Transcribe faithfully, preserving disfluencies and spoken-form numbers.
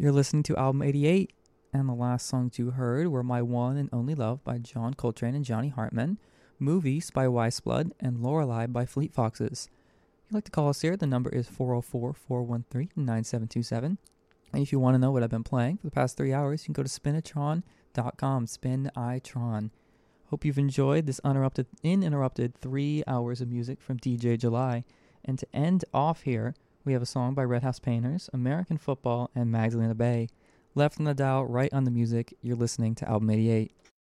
You're listening to Album eighty-eight, and the last songs you heard were My One and Only Love by John Coltrane and Johnny Hartman, Movies by Weiss Blood, and Lorelei by Fleet Foxes. If you'd like to call us here, the number is four oh four, four one three, nine seven two seven. And if you want to know what I've been playing for the past three hours, you can go to spinitron dot com, spinitron. Hope you've enjoyed this uninterrupted, uninterrupted three hours of music from D J July. And to end off here, we have a song by Red House Painters, American Football, and Magdalena Bay. Left on the dial, right on the music, you're listening to Album eighty-eight.